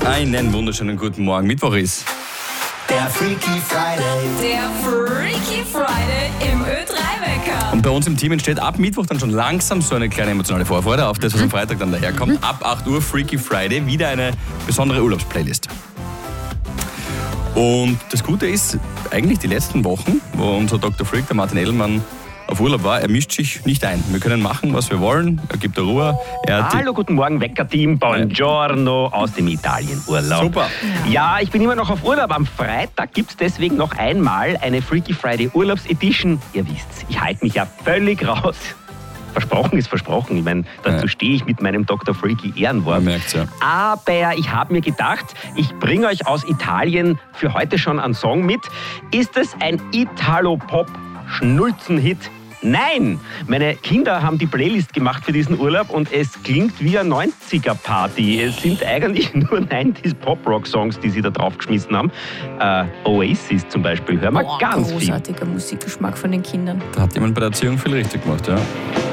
Einen wunderschönen guten Morgen. Mittwoch ist Der Freaky Friday. Der Freaky Friday im Ö3-Wecker. und bei uns im Team entsteht ab Mittwoch dann schon langsam so eine kleine emotionale Vorfreude auf das, was am Freitag dann daherkommt. Ab 8 Uhr Freaky Friday, wieder eine besondere Urlaubsplaylist. Und das Gute ist, eigentlich die letzten Wochen, wo unser Dr. Freak, der Martin Edelmann, auf Urlaub war, er mischt sich nicht ein. Wir können machen, was wir wollen, er gibt der Ruhe. Hallo, guten Morgen, Wecker-Team, buongiorno aus dem Italienurlaub. Super. Ja, ich bin immer noch auf Urlaub. Am Freitag gibt es deswegen noch einmal eine Freaky Friday Urlaubsedition. Ihr wisst's, ich halte mich ja völlig raus. Versprochen ist versprochen. Ich meine, dazu stehe ich mit meinem Dr. Freaky Ehrenwort. Man merkt's, ja. Aber ich habe mir gedacht, ich bringe euch aus Italien für heute schon einen Song mit. Ist es ein Italo-Pop-Schnulzen-Hit? Nein! Meine Kinder haben die Playlist gemacht für diesen Urlaub und es klingt wie eine 90er-Party. Es sind eigentlich nur 90s-Pop-Rock-Songs, die sie da draufgeschmissen haben. Oasis zum Beispiel, hören wir ganz viel. Großartiger Musikgeschmack von den Kindern. Da hat jemand bei der Erziehung viel richtig gemacht, ja.